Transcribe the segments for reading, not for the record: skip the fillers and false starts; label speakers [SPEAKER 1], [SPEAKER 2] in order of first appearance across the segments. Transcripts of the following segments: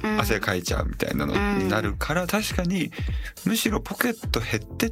[SPEAKER 1] 汗かいちゃうみたいなのになるから、確かにむしろポケット減ってって、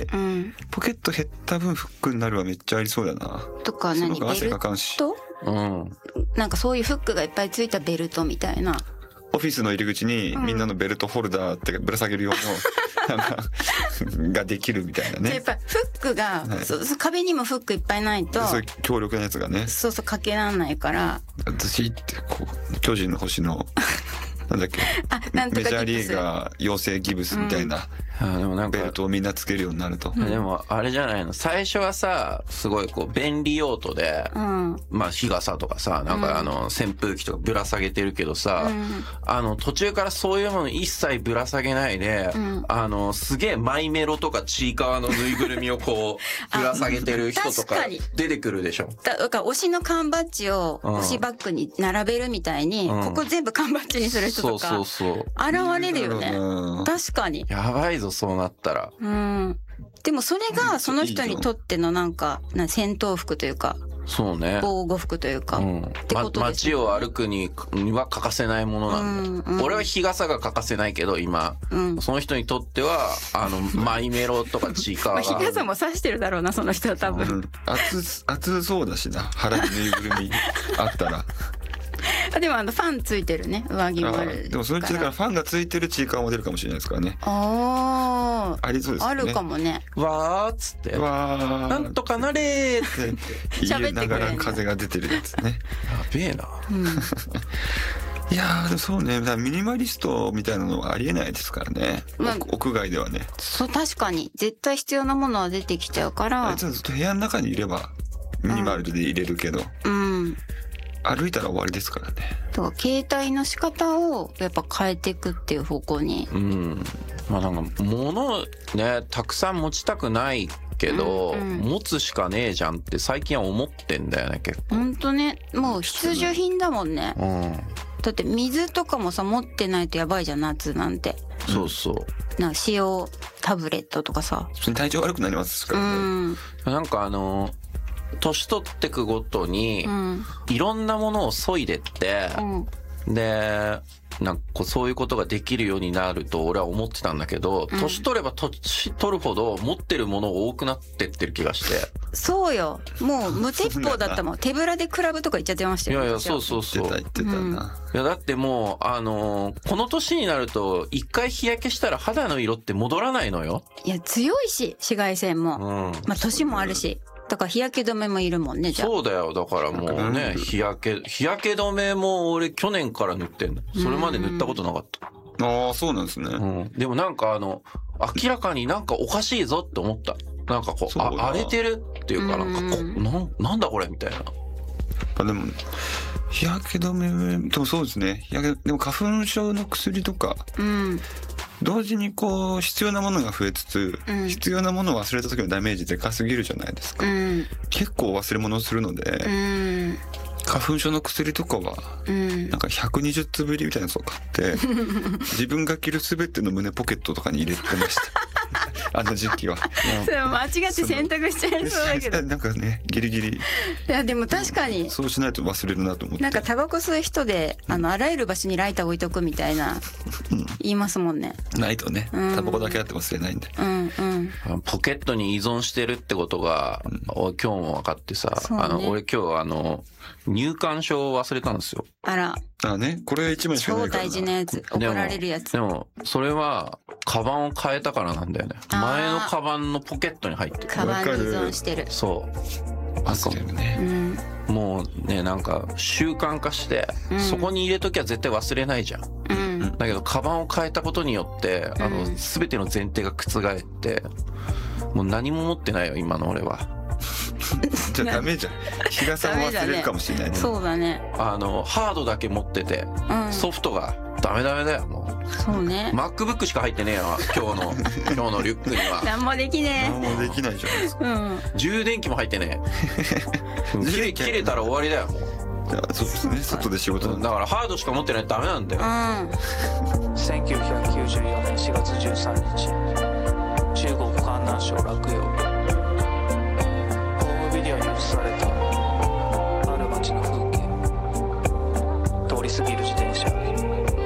[SPEAKER 1] ポケット減った分フックになるはめっちゃありそうだな。
[SPEAKER 2] とか
[SPEAKER 1] その
[SPEAKER 2] 何、ベル
[SPEAKER 1] 方が汗かかんし、
[SPEAKER 2] ト、なんかそういうフックがいっぱいついたベルトみたいな。
[SPEAKER 1] オフィスの入り口にみんなのベルトホルダーってぶら下げる用のなんかができるみたいなね。
[SPEAKER 2] やっぱフックが、壁にもフックいっぱいないと、
[SPEAKER 1] そういう強力なやつがね、
[SPEAKER 2] そうかけらんないから。
[SPEAKER 1] 私ってこう巨人の星のなんだっけ、
[SPEAKER 2] なんとか
[SPEAKER 1] メジャーリーガー養成ギブスみたいな
[SPEAKER 3] でもなんか
[SPEAKER 1] ベルトをみんなつけるようになると、
[SPEAKER 3] でもあれじゃないの、最初はさすごいこう便利用途で、まあ日傘とかさ、なんか扇風機とかぶら下げてるけどさ、途中からそういうもの一切ぶら下げないで、すげえマイメロとかちいかわのぬいぐるみをこうぶら下げてる人とか出てくるでしょ。
[SPEAKER 2] だから推しの缶バッジを推しバッグに並べるみたいに、ここ全部缶バッジにする人とか現れるよね。確かに
[SPEAKER 3] やばいぞそうなったら。
[SPEAKER 2] でもそれがその人にとってのなんか戦闘服というか、
[SPEAKER 3] そうね、
[SPEAKER 2] 防護服というか、ってことですね。
[SPEAKER 3] 街を歩くには欠かせないものなんだ、俺は日傘が欠かせないけど今、その人にとってはマイメロとかチーカーが
[SPEAKER 2] 日傘も差してるだろうなその人は多分、
[SPEAKER 1] 暑そうだしな、腹にぬいぐるみあったら
[SPEAKER 2] でもファンついてるね、上着もある。
[SPEAKER 1] でもそのうちだからファンがついてるチーカーも出るかもしれないですからね。ありそうですね。
[SPEAKER 2] あるかもね。
[SPEAKER 3] わーっつって、なんとかなれーって
[SPEAKER 1] 言いながら風が出てるやつね。
[SPEAKER 3] やべえな。
[SPEAKER 1] いやーでもそうね、ミニマリストみたいなのはありえないですからね、屋外ではね。
[SPEAKER 2] そう確かに絶対必要なものは出てきちゃうから。
[SPEAKER 1] あいつはずっと部屋の中にいればミニマルで入れるけど、歩いたら終わりですからね。
[SPEAKER 2] だから携帯の仕方をやっぱ変えていくっていう方向に。
[SPEAKER 3] まあなんか物ねたくさん持ちたくないけど、持つしかねえじゃんって最近は思ってんだよね結構。
[SPEAKER 2] ほんとね、もう必需品だもんね。だって水とかもさ持ってないとやばいじゃん夏なんて。
[SPEAKER 3] そうそう
[SPEAKER 2] なんか塩タブレットとかさ、
[SPEAKER 1] 普通に体調悪くなりますからね。
[SPEAKER 3] なんか年取ってくごとに、いろんなものを削いでって、でなんかそういうことができるようになると俺は思ってたんだけど、年取れば年取るほど持ってるものが多くなってってる気がして。
[SPEAKER 2] そうよ、もう無鉄砲だったもん手ぶらでクラブとか行っちゃってましたよ。
[SPEAKER 3] いやそうそうそう、
[SPEAKER 1] 言ってたな。
[SPEAKER 3] いやだってもうこの年になると一回日焼けしたら肌の色って戻らないのよ。
[SPEAKER 2] いや強いし紫外線も、まあ年もあるし、だから日焼け止めもいるもんね。じゃあ
[SPEAKER 3] そうだよ、だからもうね、日焼け止めも俺去年から塗ってんの。それまで塗ったことなかった。
[SPEAKER 1] ああそうなんですね。
[SPEAKER 3] でもなんか明らかになんかおかしいぞって思った。なんかこう荒れてるっていうか、なんかなんだこれみたいな。
[SPEAKER 1] でも日焼け止めでもそうですね。でも花粉症の薬とか、同時にこう必要なものが増えつつ、必要なものを忘れた時のダメージでかすぎるじゃないですか。結構忘れ物をするので、花粉症の薬とかはなんか120粒入りみたいなやつを買って自分が着る全ての胸ポケットとかに入れてましたあの時期は。
[SPEAKER 2] それ間違って選択しちゃいそうだけど
[SPEAKER 1] なんかねギリギリ。い
[SPEAKER 2] やでも確かに
[SPEAKER 1] そうしないと忘れるなと思って。
[SPEAKER 2] なんかタバコ吸う人であらゆる場所にライター置いとくみたいな言いますもんね。
[SPEAKER 1] ないとね、タバコだけあって忘れないんで。
[SPEAKER 3] ポケットに依存してるってことが今日も分かってさ、俺今日入館証を忘れたんですよ。
[SPEAKER 2] あら。
[SPEAKER 1] ね、これ一枚しかないからな。
[SPEAKER 2] 超大事なやつ、怒られるやつ。
[SPEAKER 3] でもそれはカバンを変えたからなんだよね。前のカバンのポケットに入ってる。
[SPEAKER 2] カバンに依存してる。
[SPEAKER 3] そう
[SPEAKER 1] 忘れるね。
[SPEAKER 3] もうねなんか習慣化して、そこに入れときゃ絶対忘れないじゃん。だけどカバンを変えたことによって全ての前提が覆ってもう何も持ってないよ今の俺は。
[SPEAKER 1] じゃあダメじゃん。日傘も忘れるかもしれないね。
[SPEAKER 2] そうだね。
[SPEAKER 3] ハードだけ持ってて、ソフトがダメだよもう。
[SPEAKER 2] そうね。
[SPEAKER 3] MacBook しか入ってねえよ今日のリュックには。
[SPEAKER 2] 何もできね
[SPEAKER 1] え。何もできないじゃないですか。
[SPEAKER 3] 充電器も入ってねえ。切れたら終わりだよもう。
[SPEAKER 1] そうですね、外で仕事
[SPEAKER 3] だからハードしか持ってないとダメなんだよ。
[SPEAKER 4] 1994年4月13日中国河南省洛陽、ホームビデオに映されたある街の風景。通り過ぎる自転車、